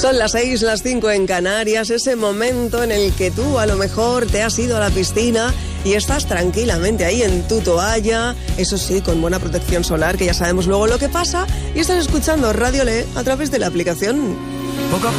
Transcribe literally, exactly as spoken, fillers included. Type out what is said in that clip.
Son las seis, las cinco en Canarias, ese momento en el que tú a lo mejor te has ido a la piscina y estás tranquilamente ahí en tu toalla, eso sí, con buena protección solar, que ya sabemos luego lo que pasa, y estás escuchando Radio Le a través de la aplicación. Poco a poco